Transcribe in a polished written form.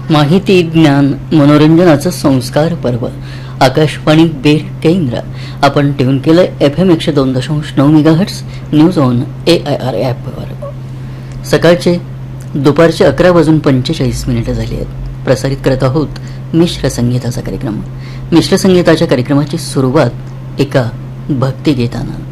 माहिती, ज्ञान, मनोरंजनाचं संस्कार पर्व. आकाशवाणी बेर केंद्र. आपण ट्यून केलं FM 102.9 megahertz news on AIR ॲपवर. सकाळचे दुपारचे 11:45 झाले आहेत. प्रसारित करत आहोत मिश्र संगीताचा कार्यक्रम. मिश्र संगीताच्या कार्यक्रमाची सुरुवात एका भक्तिगीतानं.